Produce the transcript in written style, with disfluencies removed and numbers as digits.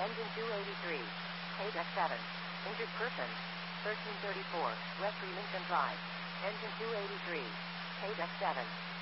Engine 283. Page X7. Injured person. 1334, West Remington Drive. Engine 283. Page X7.